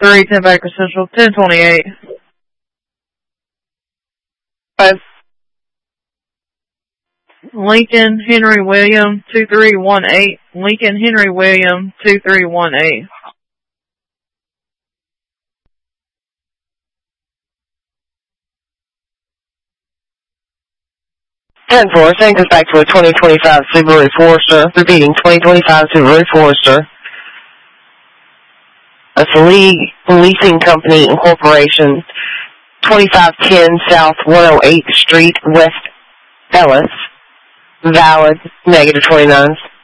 310 Baker Central, 1028. 5. Lincoln Henry William, 2318. Lincoln Henry William, 2318. 10-4, send us back to a 2025 Subaru Forester, repeating 2025 Subaru Forester. That's Leasing Company Incorporation, 2510 South 108th Street, West Ellis. Valid, -29s.